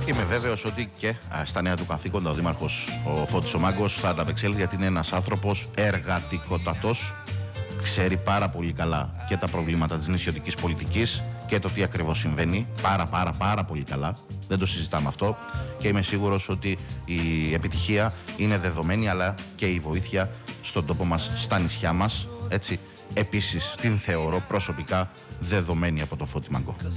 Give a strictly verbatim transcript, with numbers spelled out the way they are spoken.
Και είμαι βέβαιος ότι και α, στα νέα του καθήκοντα ο Δήμαρχος ο Φώτης ο Μάγκος θα ανταπεξέλθει, γιατί είναι ένας άνθρωπος εργατικότατος. Ξέρει πάρα πολύ καλά και τα προβλήματα της νησιωτικής πολιτικής και το τι ακριβώς συμβαίνει. Πάρα πάρα πάρα πολύ καλά. Δεν το συζητάμε αυτό. Και είμαι σίγουρος ότι η επιτυχία είναι δεδομένη, αλλά και η βοήθεια στον τόπο μας, στα νησιά μας. Έτσι, επίσης την θεωρώ προσωπικά δεδομένη από το Φώτη Μάγκο.